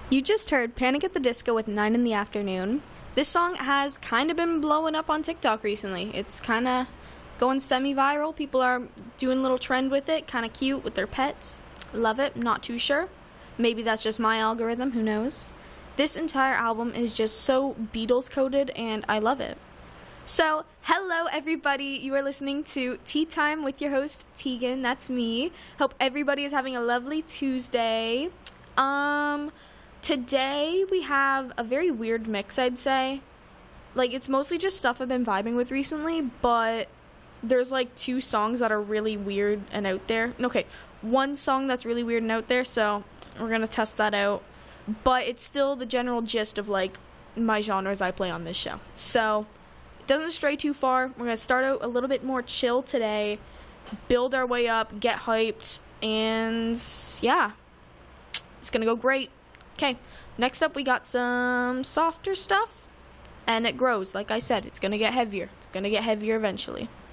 You just heard Panic at the Disco with 9 in the Afternoon. This song has kind of been blowing up on TikTok recently. It's kind of going semi-viral. People are doing a little trend with it, kind of cute with their pets. Love it, not too sure. Maybe that's just my algorithm, who knows. This entire album is just so Beatles-coded, and I love it. So, hello everybody. You are listening to Tea Time with your host, Tegan. That's me. Hope everybody is having a lovely Tuesday. Today we have a very weird mix, I'd say. Like, it's mostly just stuff I've been vibing with recently, but there's like 2 songs that are really weird and out there. Okay, 1 song that's really weird and out there, so we're gonna test that out. But it's still the general gist of like my genres I play on this show. So it doesn't stray too far. We're gonna start out a little bit more chill today, build our way up, get hyped, and yeah, it's gonna go great. Okay, next up we got some softer stuff, and it grows. Like I said, it's gonna get heavier. It's gonna get heavier eventually.